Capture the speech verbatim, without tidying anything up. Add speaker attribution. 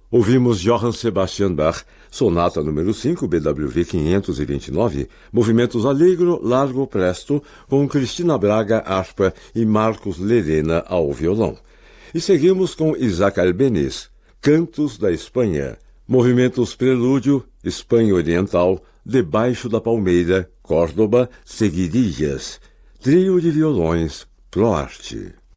Speaker 1: Ouvimos Johann Sebastian Bach, Sonata número cinco, B W V quinhentos e vinte e nove, movimentos Allegro, Largo, Presto, com Cristina Braga, harpa e Marcos Lerena ao violão. E seguimos com Isaac Albeniz, Cantos da Espanha, movimentos Prelúdio, Espanha Oriental, Debaixo da Palmeira, Córdoba, Seguidillas, trio de violões, Proarte.